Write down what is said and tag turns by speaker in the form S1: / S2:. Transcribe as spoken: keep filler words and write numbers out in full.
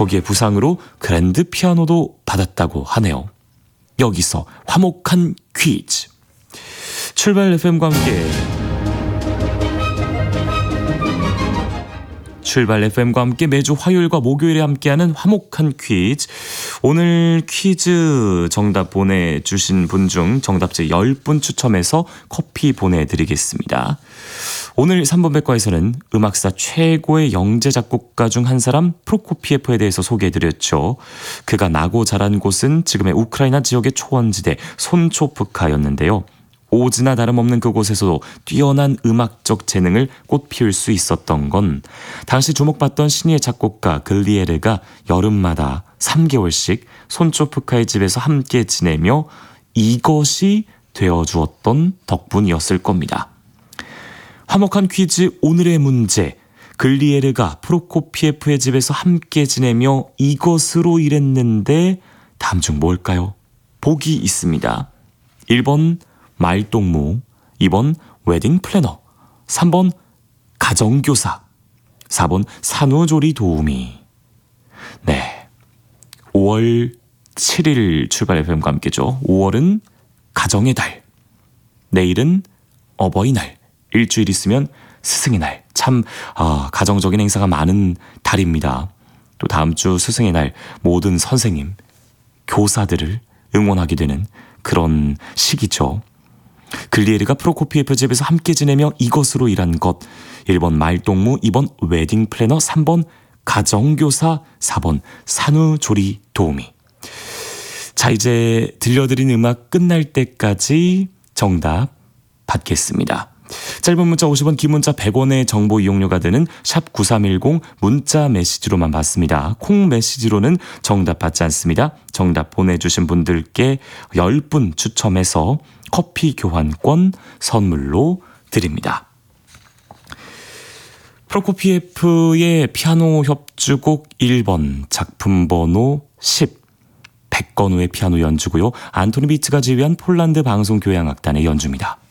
S1: 거기에 부상으로 그랜드 피아노도 받았다고 하네요. 여기서 화목한 퀴즈. 출발 에프엠과 함께 출발 에프엠과 함께 매주 화요일과 목요일에 함께하는 화목한 퀴즈. 오늘 퀴즈 정답 보내주신 분 중 정답자 열 분 추첨해서 커피 보내드리겠습니다. 오늘 삼 번 백과에서는 음악사 최고의 영재 작곡가 중 한 사람 프로코피예프에 대해서 소개해드렸죠. 그가 나고 자란 곳은 지금의 우크라이나 지역의 초원지대 손초프카였는데요. 오지나 다름없는 그곳에서도 뛰어난 음악적 재능을 꽃피울 수 있었던 건 당시 주목받던 신예 작곡가 글리에르가 여름마다 삼 개월씩 손초프카의 집에서 함께 지내며 이것이 되어주었던 덕분이었을 겁니다. 화목한 퀴즈 오늘의 문제. 글리에르가 프로코피예프의 집에서 함께 지내며 이것으로 일했는데 다음 중 뭘까요? 보기 있습니다. 일 번 말동무, 이 번 웨딩 플래너, 삼 번 가정교사, 사 번 산후조리 도우미. 네, 오월 칠일 출발 에프엠과 함께죠. 오월은 가정의 달, 내일은 어버이날, 일주일 있으면 스승의 날. 참 아, 가정적인 행사가 많은 달입니다. 또 다음 주 스승의 날 모든 선생님, 교사들을 응원하게 되는 그런 시기죠. 글리에르가 프로코피예프 집에서 함께 지내며 이것으로 일한 것. 일 번 말동무, 이 번 웨딩 플래너, 삼 번 가정교사, 사 번 산후조리 도우미. 자, 이제 들려드린 음악 끝날 때까지 정답 받겠습니다. 짧은 문자 오십 원, 긴 문자 백 원의 정보 이용료가 되는 샵 구삼일공 문자 메시지로만 받습니다. 콩 메시지로는 정답 받지 않습니다. 정답 보내주신 분들께 열 분 추첨해서 커피 교환권 선물로 드립니다. 프로코피예프의 피아노 협주곡 일 번 작품 번호 십 백건우의 피아노 연주고요. 안토니 비츠가 지휘한 폴란드 방송교향악단의 연주입니다.